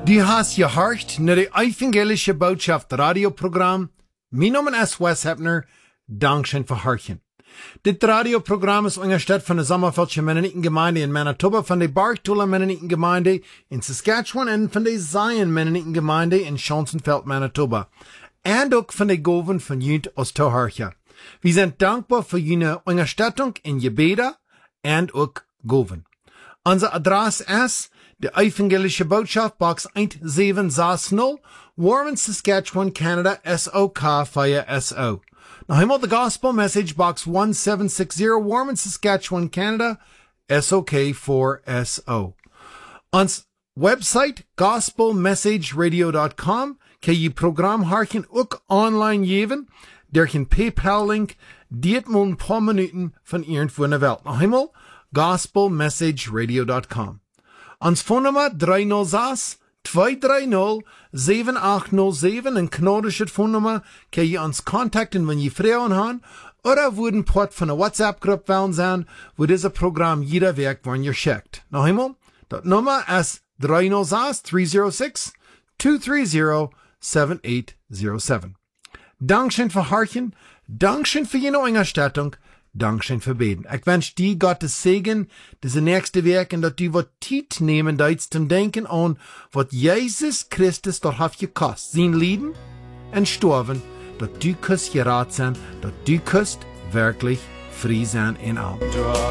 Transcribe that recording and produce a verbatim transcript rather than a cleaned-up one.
Du hast gehorcht naar de evangelische Botschaft radioprogramm. Mijn naam is Wes Hepner. Dankzij voor hartjen. Dit radioprogramm is ondersteund van de Sommerfeldse Mennonitengemeinde in Manitoba, van de Barktola Mennonitengemeinde in Saskatchewan en van de Zion Mennonitengemeinde in Schonsenfeld, Manitoba. En ook van de Goven van Junt Oosterhartje. We zijn dankbaar voor jullie ondersteuning in Gebeden en ook Goven. Onze adres is de Evangelische Botschaft, box one seven six zero, Warman, Saskatchewan, Canada, S O K via S O. Now, eenmaal the Gospel Message, box one seven six zero, Warman, Saskatchewan, Canada, S O K four S O. Ons website, gospel message radio dot com, kan je program harken ook online geven. Der geen PayPal-link, die het moet een paar minuten van irgendwo in de wereld. Nog eenmaal, gospel message radio dot com. Ons phonenummer three oh six, two three zero, seven eight zero seven, een knodische phonenummer, kan je ons contacten wanneer je vragen haben, oder worden part van een WhatsApp-groep willen zijn, wo deze program jeder werk wanneer je checkt. Nog eenmaal, dat nummer is three oh six, three oh six, two three zero, seven eight zero seven. Dankzij voor hartjen, dankzij voor je ondersteuning, dankzij voor beden. Ik wens die Gottes Segen, deze nächste week, en dat die wat tijd nemen, dat te denken aan wat Jezus Christus dort heeft gekost. Zijn lijden en sterven, dat du kust geraad zijn, dat du kust wirklich vrij zijn in allem.